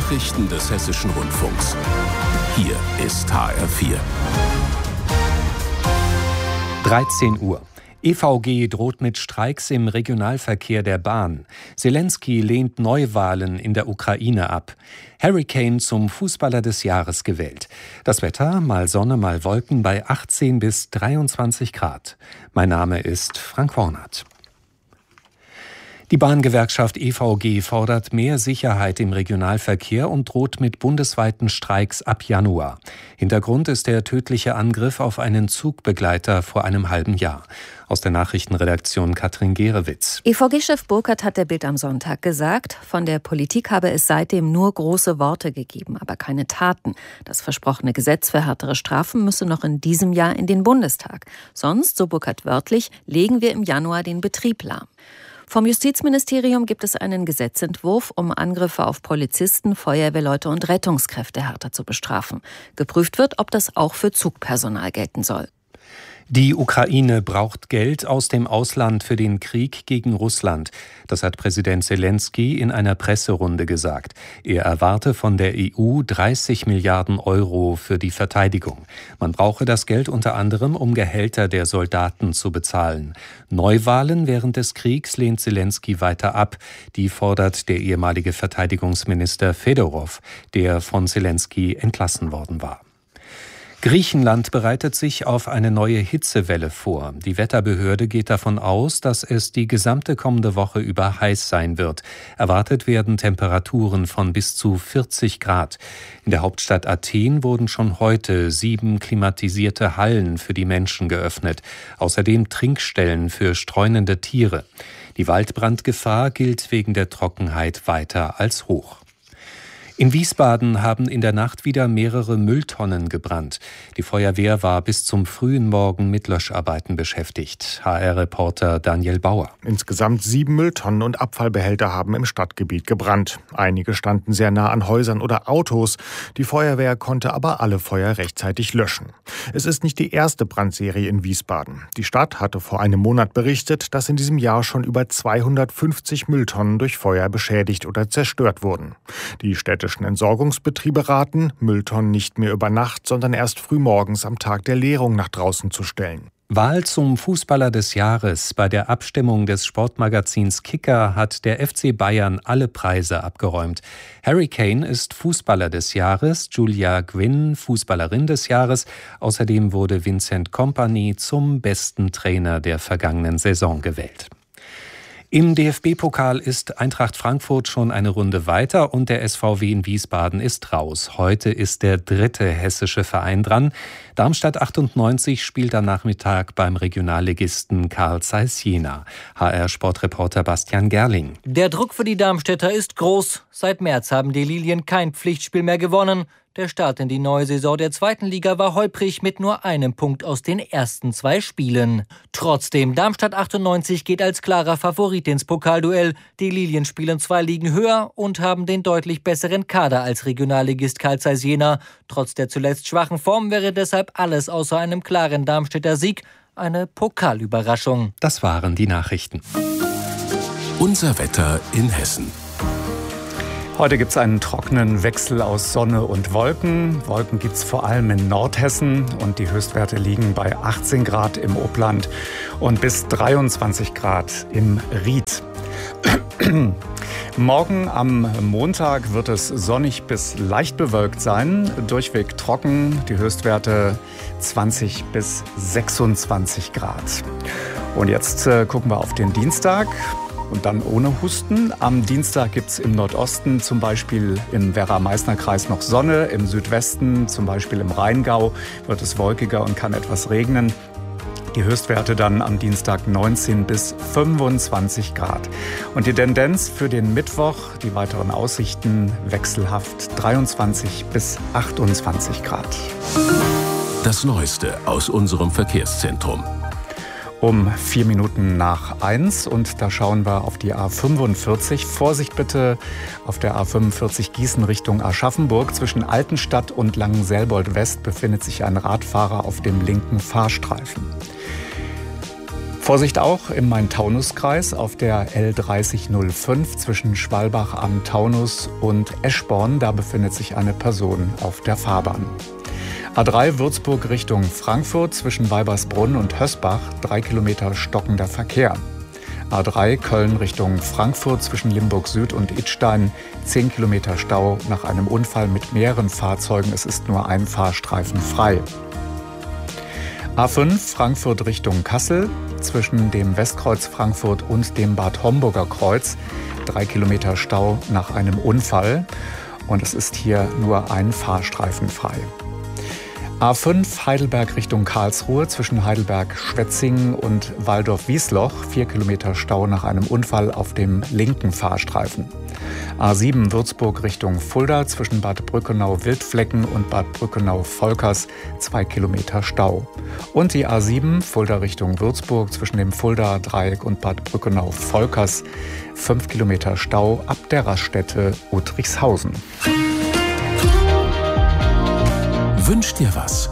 Nachrichten des Hessischen Rundfunks. Hier ist HR4. 13 Uhr. EVG droht mit Streiks im Regionalverkehr der Bahn. Zelensky lehnt Neuwahlen in der Ukraine ab. Harry Kane zum Fußballer des Jahres gewählt. Das Wetter, mal Sonne, mal Wolken bei 18 bis 23 Grad. Mein Name ist Frank Hornert. Die Bahngewerkschaft EVG fordert mehr Sicherheit im Regionalverkehr und droht mit bundesweiten Streiks ab Januar. Hintergrund ist der tödliche Angriff auf einen Zugbegleiter vor einem halben Jahr. Aus der Nachrichtenredaktion Katrin Gerewitz. EVG-Chef Burkhardt hat der Bild am Sonntag gesagt, von der Politik habe es seitdem nur große Worte gegeben, aber keine Taten. Das versprochene Gesetz für härtere Strafen müsse noch in diesem Jahr in den Bundestag. Sonst, so Burkhardt wörtlich, legen wir im Januar den Betrieb lahm. Vom Justizministerium gibt es einen Gesetzentwurf, um Angriffe auf Polizisten, Feuerwehrleute und Rettungskräfte härter zu bestrafen. Geprüft wird, ob das auch für Zugpersonal gelten soll. Die Ukraine braucht Geld aus dem Ausland für den Krieg gegen Russland. Das hat Präsident Zelensky in einer Presserunde gesagt. Er erwarte von der EU 30 Milliarden Euro für die Verteidigung. Man brauche das Geld unter anderem, um Gehälter der Soldaten zu bezahlen. Neuwahlen während des Kriegs lehnt Zelensky weiter ab. Die fordert der ehemalige Verteidigungsminister Fedorov, der von Zelensky entlassen worden war. Griechenland bereitet sich auf eine neue Hitzewelle vor. Die Wetterbehörde geht davon aus, dass es die gesamte kommende Woche über heiß sein wird. Erwartet werden Temperaturen von bis zu 40 Grad. In der Hauptstadt Athen wurden schon heute 7 klimatisierte Hallen für die Menschen geöffnet. Außerdem Trinkstellen für streunende Tiere. Die Waldbrandgefahr gilt wegen der Trockenheit weiter als hoch. In Wiesbaden haben in der Nacht wieder mehrere Mülltonnen gebrannt. Die Feuerwehr war bis zum frühen Morgen mit Löscharbeiten beschäftigt. HR-Reporter Daniel Bauer. Insgesamt 7 Mülltonnen und Abfallbehälter haben im Stadtgebiet gebrannt. Einige standen sehr nah an Häusern oder Autos. Die Feuerwehr konnte aber alle Feuer rechtzeitig löschen. Es ist nicht die erste Brandserie in Wiesbaden. Die Stadt hatte vor einem Monat berichtet, dass in diesem Jahr schon über 250 Mülltonnen durch Feuer beschädigt oder zerstört wurden. Die städtischen Entsorgungsbetriebe raten, Mülltonnen nicht mehr über Nacht, sondern erst frühmorgens am Tag der Leerung nach draußen zu stellen. Wahl zum Fußballer des Jahres. Bei der Abstimmung des Sportmagazins Kicker hat der FC Bayern alle Preise abgeräumt. Harry Kane ist Fußballer des Jahres, Julia Gwynn Fußballerin des Jahres. Außerdem wurde Vincent Kompany zum besten Trainer der vergangenen Saison gewählt. Im DFB-Pokal ist Eintracht Frankfurt schon eine Runde weiter und der SVW in Wiesbaden ist raus. Heute ist der 3. hessische Verein dran. Darmstadt 98 spielt am Nachmittag beim Regionalligisten Carl Zeiss Jena. HR-Sportreporter Bastian Gerling. Der Druck für die Darmstädter ist groß. Seit März haben die Lilien kein Pflichtspiel mehr gewonnen. Der Start in die neue Saison der 2. Liga war holprig mit nur einem Punkt aus den ersten 2 Spielen. Trotzdem, Darmstadt 98 geht als klarer Favorit ins Pokalduell. Die Lilien spielen 2 Ligen höher und haben den deutlich besseren Kader als Regionalligist Carl Zeiss Jena. Trotz der zuletzt schwachen Form wäre deshalb alles außer einem klaren Darmstädter Sieg eine Pokalüberraschung. Das waren die Nachrichten. Unser Wetter in Hessen. Heute gibt es einen trockenen Wechsel aus Sonne und Wolken. Wolken gibt es vor allem in Nordhessen und die Höchstwerte liegen bei 18 Grad im Upland und bis 23 Grad im Ried. Morgen am Montag wird es sonnig bis leicht bewölkt sein, durchweg trocken, die Höchstwerte 20 bis 26 Grad. Und jetzt gucken wir auf den Dienstag. Und dann ohne Husten. Am Dienstag gibt es im Nordosten, zum Beispiel im Werra-Meißner-Kreis, noch Sonne. Im Südwesten, zum Beispiel im Rheingau, wird es wolkiger und kann etwas regnen. Die Höchstwerte dann am Dienstag 19 bis 25 Grad. Und die Tendenz für den Mittwoch, die weiteren Aussichten wechselhaft 23 bis 28 Grad. Das Neueste aus unserem Verkehrszentrum. Um 4 Minuten nach 1 und da schauen wir auf die A45. Vorsicht bitte auf der A45 Gießen Richtung Aschaffenburg. Zwischen Altenstadt und Langenselbold West befindet sich ein Radfahrer auf dem linken Fahrstreifen. Vorsicht auch im Main-Taunus-Kreis auf der L3005 zwischen Schwalbach am Taunus und Eschborn. Da befindet sich eine Person auf der Fahrbahn. A3 Würzburg Richtung Frankfurt zwischen Weibersbrunn und Hösbach, 3 Kilometer stockender Verkehr. A3 Köln Richtung Frankfurt zwischen Limburg Süd und Idstein, 10 Kilometer Stau nach einem Unfall mit mehreren Fahrzeugen. Es ist nur ein Fahrstreifen frei. A5 Frankfurt Richtung Kassel zwischen dem Westkreuz Frankfurt und dem Bad Homburger Kreuz, 3 Kilometer Stau nach einem Unfall. Und es ist hier nur ein Fahrstreifen frei. A5 Heidelberg Richtung Karlsruhe zwischen Heidelberg-Schwetzingen und Waldorf-Wiesloch, 4 Kilometer Stau nach einem Unfall auf dem linken Fahrstreifen. A7 Würzburg Richtung Fulda zwischen Bad Brückenau-Wildflecken und Bad Brückenau-Volkers, 2 Kilometer Stau. Und die A7 Fulda Richtung Würzburg zwischen dem Fulda-Dreieck und Bad Brückenau-Volkers, 5 Kilometer Stau ab der Raststätte Uttrichshausen. Wünsch dir was.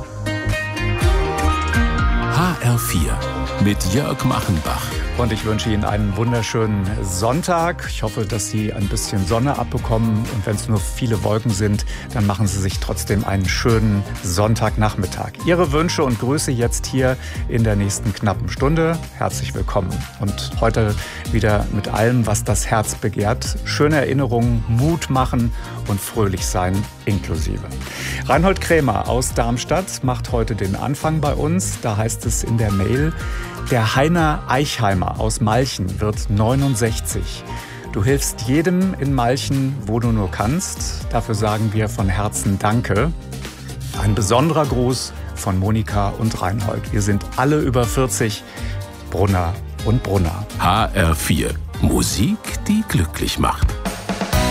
HR4 mit Jörg Machenbach. Und ich wünsche Ihnen einen wunderschönen Sonntag. Ich hoffe, dass Sie ein bisschen Sonne abbekommen. Und wenn es nur viele Wolken sind, dann machen Sie sich trotzdem einen schönen Sonntagnachmittag. Ihre Wünsche und Grüße jetzt hier in der nächsten knappen Stunde. Herzlich willkommen. Und heute wieder mit allem, was das Herz begehrt. Schöne Erinnerungen, Mut machen und fröhlich sein inklusive. Reinhold Krämer aus Darmstadt macht heute den Anfang bei uns. Da heißt es in der Mail: Der Heiner Eichheimer aus Malchen wird 69. Du hilfst jedem in Malchen, wo du nur kannst. Dafür sagen wir von Herzen Danke. Ein besonderer Gruß von Monika und Reinhold. Wir sind alle über 40. Brunner und Brunner. HR4. Musik, die glücklich macht.